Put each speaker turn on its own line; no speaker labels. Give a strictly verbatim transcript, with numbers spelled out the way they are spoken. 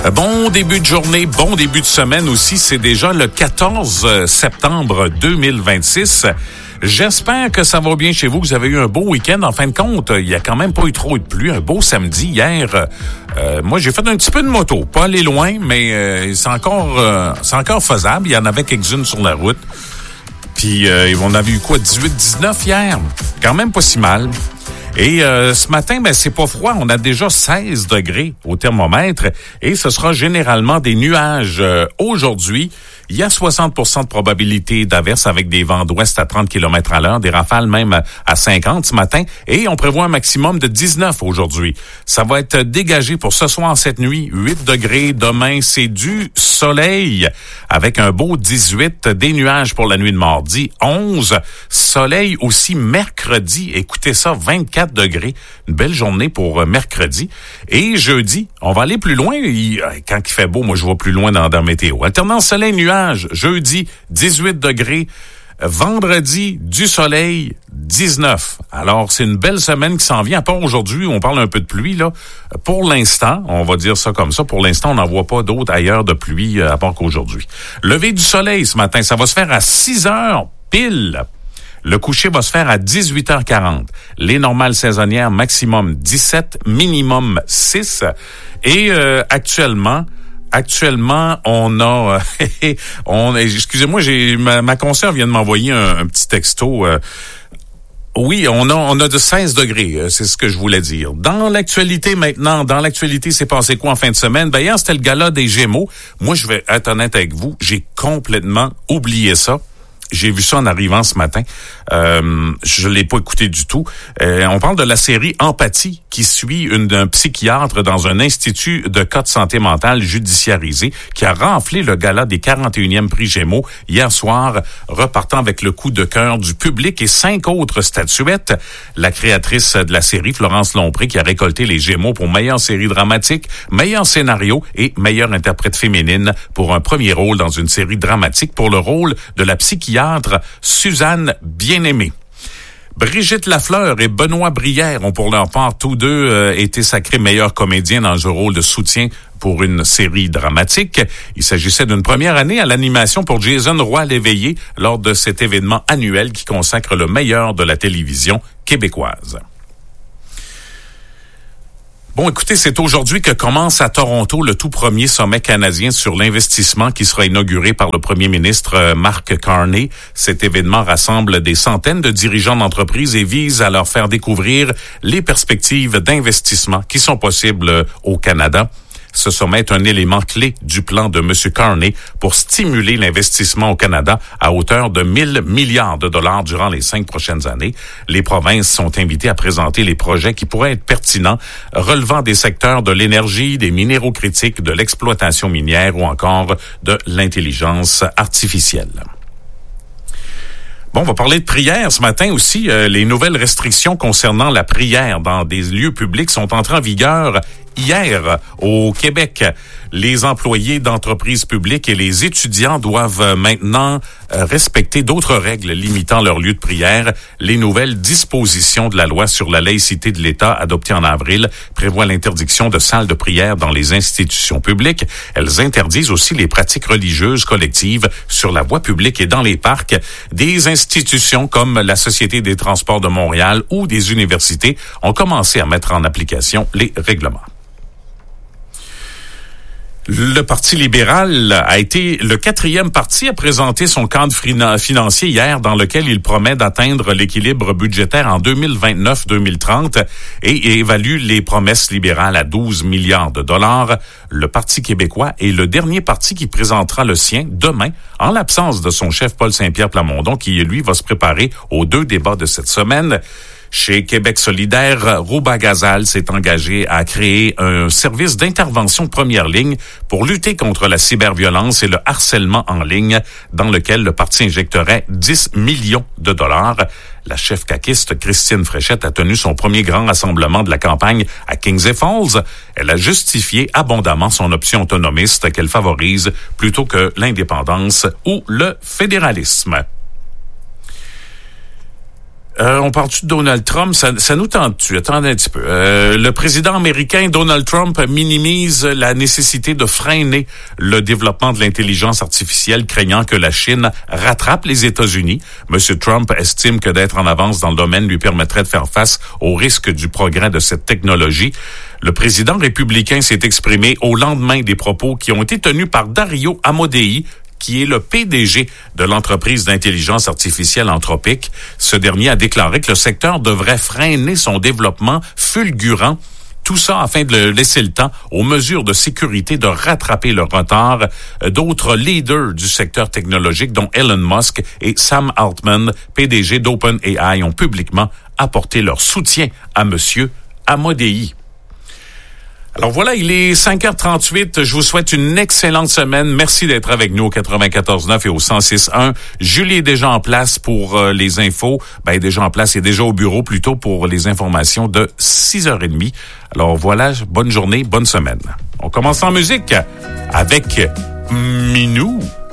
Bon début de journée, bon début de semaine aussi. C'est déjà le quatorze septembre deux mille vingt-six. J'espère que ça va bien chez vous, que vous avez eu un beau week-end. En fin de compte, il y a quand même pas eu trop de pluie. Un beau samedi hier. Euh, moi, j'ai fait un petit peu de moto. Pas aller loin, mais euh, c'est encore euh, c'est encore faisable. Il y en avait quelques-unes sur la route. Puis, euh, on avait eu quoi, dix-huit dix-neuf hier? Quand même pas si mal. Et euh, ce matin, ben c'est pas froid. On a déjà seize degrés au thermomètre et ce sera généralement des nuages euh, aujourd'hui. Il y a soixante pour cent de probabilité d'averse avec des vents d'ouest à trente kilomètres à l'heure, des rafales même à cinquante ce matin. Et on prévoit un maximum de dix-neuf aujourd'hui. Ça va être dégagé pour ce soir, cette nuit, huit degrés. Demain, c'est du soleil avec un beau dix-huit. Des nuages pour la nuit de mardi, onze. Soleil aussi mercredi. Écoutez ça, vingt-quatre degrés. Une belle journée pour mercredi. Et jeudi, on va aller plus loin. Il, quand il fait beau, moi, je vois plus loin dans, dans météo. Alternance soleil-nuage. Jeudi, dix-huit degrés. Vendredi, du soleil, dix-neuf. Alors, c'est une belle semaine qui s'en vient. À part aujourd'hui, on parle un peu de pluie, là. Pour l'instant, on va dire ça comme ça. Pour l'instant, on n'en voit pas d'autres ailleurs de pluie, à part qu'aujourd'hui. Lever du soleil ce matin, ça va se faire à six heures pile. Le coucher va se faire à dix-huit heures quarante. Les normales saisonnières, maximum dix-sept, minimum six. Et euh, actuellement... Actuellement, on a, euh, on, excusez-moi, j'ai ma, ma consoeur vient de m'envoyer un, un petit texto. Euh, oui, on a, on a de seize degrés, c'est ce que je voulais dire. Dans l'actualité maintenant, dans l'actualité, c'est passé quoi en fin de semaine? Ben hier, c'était le gala des Gémeaux. Moi, je vais être honnête avec vous, j'ai complètement oublié ça. J'ai vu ça en arrivant ce matin. Euh, je l'ai pas écouté du tout. Euh, on parle de la série Empathie qui suit une, un psychiatre dans un institut de cas de santé mentale judiciarisé qui a renflé le gala des quarante et unième prix Gémeaux hier soir, repartant avec le coup de cœur du public et cinq autres statuettes. La créatrice de la série, Florence Lompré, qui a récolté les Gémeaux pour meilleure série dramatique, meilleur scénario et meilleure interprète féminine pour un premier rôle dans une série dramatique pour le rôle de la psychiatre Suzanne Bien-Aimée. Brigitte Lafleur et Benoît Brière ont pour leur part tous deux euh, été sacrés meilleurs comédiens dans un rôle de soutien pour une série dramatique. Il s'agissait d'une première année à l'animation pour Jason Roy-Léveillé lors de cet événement annuel qui consacre le meilleur de la télévision québécoise. Bon, écoutez, c'est aujourd'hui que commence à Toronto le tout premier sommet canadien sur l'investissement qui sera inauguré par le premier ministre Mark Carney. Cet événement rassemble des centaines de dirigeants d'entreprises et vise à leur faire découvrir les perspectives d'investissement qui sont possibles au Canada. Ce sommet est un élément clé du plan de M. Carney pour stimuler l'investissement au Canada à hauteur de mille milliards de dollars durant les cinq prochaines années. Les provinces sont invitées à présenter les projets qui pourraient être pertinents, relevant des secteurs de l'énergie, des minéraux critiques, de l'exploitation minière ou encore de l'intelligence artificielle. Bon, on va parler de prière ce matin aussi. Euh, les nouvelles restrictions concernant la prière dans des lieux publics sont entrées en vigueur hier au Québec. Les employés d'entreprises publiques et les étudiants doivent maintenant respecter d'autres règles limitant leur lieu de prière. Les nouvelles dispositions de la loi sur la laïcité de l'État adoptée en avril prévoient l'interdiction de salles de prière dans les institutions publiques. Elles interdisent aussi les pratiques religieuses collectives sur la voie publique et dans les parcs. Des institutions comme la Société des transports de Montréal ou des universités ont commencé à mettre en application les règlements. Le Parti libéral a été le quatrième parti à présenter son cadre financier hier dans lequel il promet d'atteindre l'équilibre budgétaire en deux mille vingt-neuf deux mille trente et évalue les promesses libérales à douze milliards de dollars. Le Parti québécois est le dernier parti qui présentera le sien demain en l'absence de son chef Paul Saint-Pierre Plamondon qui, lui, va se préparer aux deux débats de cette semaine. Chez Québec solidaire, Rouba Gazal s'est engagé à créer un service d'intervention de première ligne pour lutter contre la cyberviolence et le harcèlement en ligne, dans lequel le parti injecterait dix millions de dollars. La chef caquiste Christine Fréchette a tenu son premier grand rassemblement de la campagne à Kings Falls. Elle a justifié abondamment son option autonomiste qu'elle favorise plutôt que l'indépendance ou le fédéralisme. Euh, on parle-tu de Donald Trump? Ça, ça nous tente-tu? Attendez un petit peu. Euh, le président américain Donald Trump minimise la nécessité de freiner le développement de l'intelligence artificielle, craignant que la Chine rattrape les États-Unis. Monsieur Trump estime que d'être en avance dans le domaine lui permettrait de faire face au risque du progrès de cette technologie. Le président républicain s'est exprimé au lendemain des propos qui ont été tenus par Dario Amodei, qui est le P D G de l'entreprise d'intelligence artificielle Anthropic. Ce dernier a déclaré que le secteur devrait freiner son développement fulgurant, tout ça afin de laisser le temps aux mesures de sécurité de rattraper le retard. D'autres leaders du secteur technologique, dont Elon Musk et Sam Altman, P D G d'OpenAI, ont publiquement apporté leur soutien à Monsieur Amodei. Alors voilà, il est cinq heures trente-huit. Je vous souhaite une excellente semaine. Merci d'être avec nous au quatre-vingt-quatorze neuf et au cent six point un. Julie est déjà en place pour euh, les infos. Ben, déjà en place et déjà au bureau plutôt pour les informations de six heures trente. Alors voilà, bonne journée, bonne semaine. On commence en musique avec Minou.